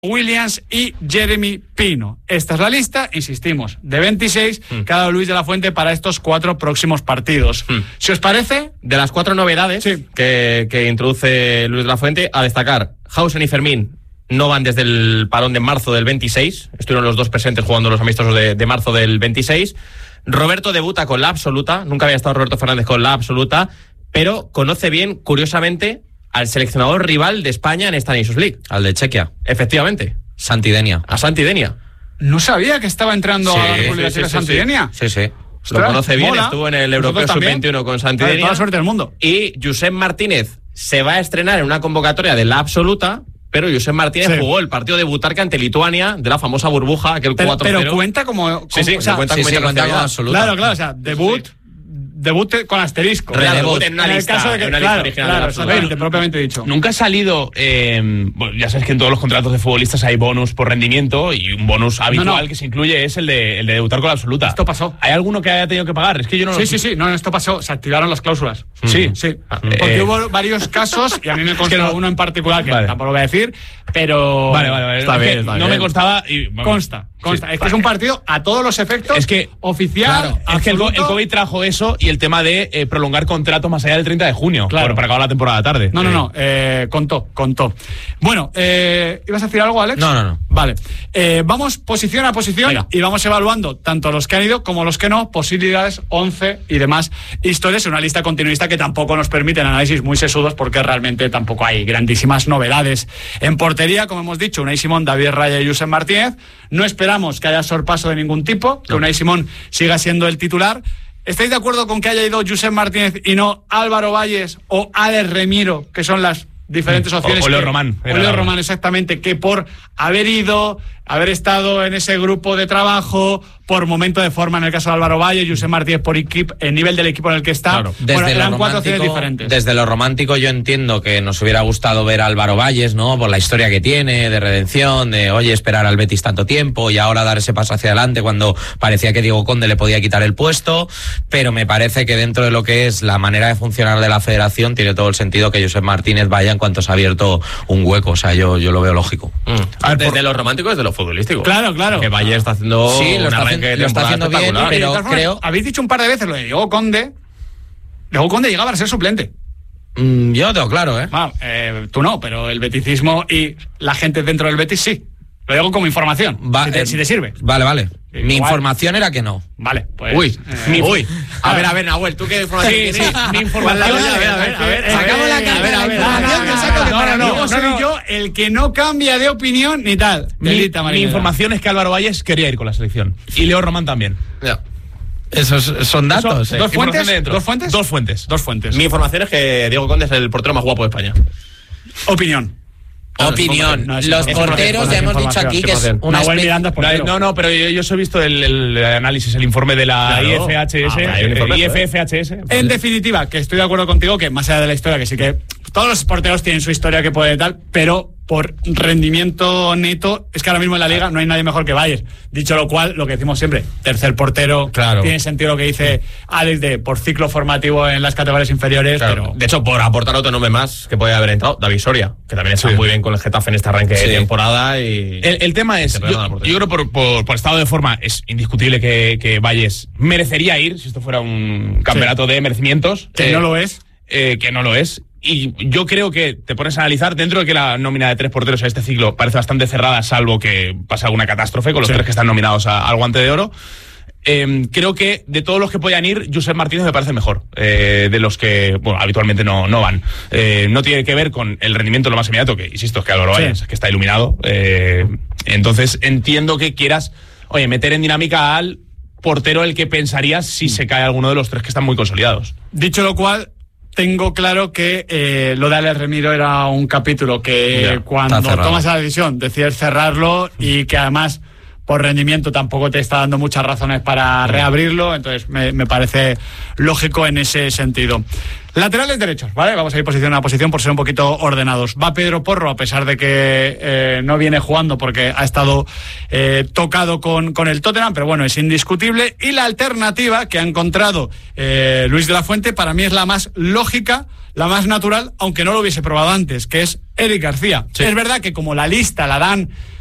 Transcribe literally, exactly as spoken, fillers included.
Williams y Jeremy Pino. Esta es la lista, insistimos, de veintiséis mm. que ha dado Luis de la Fuente para estos cuatro próximos partidos. Mm. Si os parece... De las cuatro novedades sí. que, que introduce Luis de la Fuente, a destacar, Hausen y Fermín no van desde el parón de marzo del veintiséis, estuvieron los dos presentes jugando los amistosos de, de marzo del veintiséis. Roberto debuta con la absoluta, nunca había estado Roberto Fernández con la absoluta, pero conoce bien, curiosamente, al seleccionador rival de España en esta Nations League. Al de Chequia. Efectivamente. Santi Denia. A Santi Denia. No sabía que estaba entrando sí, a la República sí, Checa sí, Santi sí. Denia. Sí, sí. Lo conoce bien, mola. Estuvo en el Europeo sub veintiuno con Santi Denia. Toda la suerte del mundo. Y Josep Martínez se va a estrenar en una convocatoria de la absoluta, pero Josep Martínez sí. jugó el partido de Butarca ante Lituania, de la famosa burbuja, aquel pero, cuatro cero. Pero cuenta como... como sí, sí, o sea, cuenta sí, como sí, cuenta como absoluta. Claro, claro, o sea, debut... Sí. Debut con asterisco. Redebut en una en el lista, caso de que, en una claro, lista claro, original. claro, propiamente dicho. Nunca ha salido, eh, bueno, ya sabes que en todos los contratos de futbolistas hay bonus por rendimiento y un bonus habitual no, no. que se incluye es el de, el de debutar con la absoluta. Esto pasó. ¿Hay alguno que haya tenido que pagar? Es que yo no Sí, lo... sí, sí, no, esto pasó, se activaron las cláusulas. Mm. Sí. Sí, porque eh, hubo varios casos y a mí me consta es que no, uno en particular que vale. tampoco lo voy a decir, pero... Vale, vale, vale. Está bien, está no bien. me constaba y... Bueno, consta, consta. Sí, es que es un partido a todos los efectos es que, oficial, claro, es que el, el COVID trajo eso y el tema de eh, prolongar contratos más allá del treinta de junio, claro. por, para acabar la temporada tarde. No, no, no, eh, contó, contó. Bueno, eh, ¿ibas a decir algo, Alex? No, no, no. Vale, eh, vamos posición a posición Venga. y vamos evaluando tanto los que han ido como los que no, posibilidades, once y demás historias, una lista continuista que tampoco nos permiten análisis muy sesudos porque realmente tampoco hay grandísimas novedades. En portería, como hemos dicho, Unai Simón, David Raya y Josep Martínez. No esperamos que haya sorpaso de ningún tipo, que no. Unai Simón siga siendo el titular. ¿Estáis de acuerdo con que haya ido Josep Martínez y no Álvaro Valles o Alex Remiro, que son las diferentes opciones? O, o Leo Román. O Leo Román, exactamente, que por haber ido, haber estado en ese grupo de trabajo, por momento de forma en el caso de Álvaro Valle, Josep Martínez por equipo, el nivel del equipo en el que está, claro. desde bueno, eran lo cuatro opciones romántico, diferentes. Desde lo romántico yo entiendo que nos hubiera gustado ver a Álvaro Valles, ¿no? Por la historia que tiene, de redención, de oye, esperar al Betis tanto tiempo y ahora dar ese paso hacia adelante cuando parecía que Diego Conde le podía quitar el puesto, pero me parece que dentro de lo que es la manera de funcionar de la federación tiene todo el sentido que Josep Martínez vaya en cuanto se ha abierto un hueco, o sea, yo, yo lo veo lógico. Mm. A ver, desde por... lo romántico, desde lo futbolístico. Claro, claro. Que Valle está haciendo sí, lo un está, arranque lo está haciendo bien, pero formas, creo... Habéis dicho un par de veces lo de Diego Conde. Diego Conde llegaba a ser suplente. Mm, yo lo tengo claro, ¿eh? Ah, eh, tú no, pero el beticismo y la gente dentro del Betis sí. Lo digo como información, Va, si, te, eh, si te sirve. Vale, vale. Igual. Mi información era que no. Vale, pues... Uy, eh, mi, uy. A ver, a ver, Nahuel, ¿tú qué información sí, tienes? Sí, mi información... A ver, a ver, a ver. A ver, sacamos la carta de la información que saco que para luego soy yo el que no cambia de opinión ni tal. Mi, Delita, mi información es que Álvaro Valles quería ir con la selección. Y Leo Román también. Ya. Esos son datos. Eso, ¿eh? ¿Dos, fuentes? ¿Dos fuentes? Dos fuentes. Dos fuentes. Mi información es que Diego Conde es el portero más guapo de España. Opinión. Opinión. No, los porteros, ya hemos dicho aquí que es una especie... Miranda es No, no, pero yo, yo os he visto el, el análisis, el informe de la claro. I F H S. Ah, el I F F H S. En definitiva, que estoy de acuerdo contigo, que más allá de la historia, que sí que todos los porteros tienen su historia que puede tal, pero por rendimiento neto, es que ahora mismo en la liga no hay nadie mejor que Valles. Dicho lo cual, lo que decimos siempre, tercer portero, claro. tiene sentido lo que dice Alex de por ciclo formativo en las categorías inferiores, claro. pero... De hecho, por aportar otro nombre más que puede haber entrado, David Soria, que también está sí. muy bien con el Getafe en este arranque sí. de temporada. Y el, el tema es, yo, yo creo por, por, por estado de forma es indiscutible que, que Valles merecería ir, si esto fuera un campeonato sí. de merecimientos. Que eh, no lo es. Eh, que no lo es. Y yo creo que te pones a analizar, dentro de que la nómina de tres porteros en este ciclo parece bastante cerrada, salvo que pase alguna catástrofe con los sí. tres que están nominados a, al Guante de Oro, eh, creo que de todos los que puedan ir, Josep Martínez me parece mejor, eh, de los que bueno, habitualmente no, no van. Eh, no tiene que ver con el rendimiento lo más inmediato, que insisto, es que Álvaro Valles, sí. que está iluminado. Eh, entonces entiendo que quieras, oye, meter en dinámica al portero el que pensarías si se cae alguno de los tres que están muy consolidados. Dicho lo cual... Tengo claro que eh, lo de Alex Remiro era un capítulo que yeah, cuando tomas la decisión decides cerrarlo y que además por rendimiento tampoco te está dando muchas razones para reabrirlo, entonces me, me parece lógico en ese sentido. Laterales derechos, ¿vale? Vamos a ir posición a posición por ser un poquito ordenados. Va Pedro Porro, a pesar de que eh, no viene jugando porque ha estado eh, tocado con, con el Tottenham, pero bueno, es indiscutible. Y la alternativa que ha encontrado eh, Luis de la Fuente, para mí es la más lógica, la más natural, aunque no lo hubiese probado antes, que es Eric García. Sí. Es verdad que como la lista la dan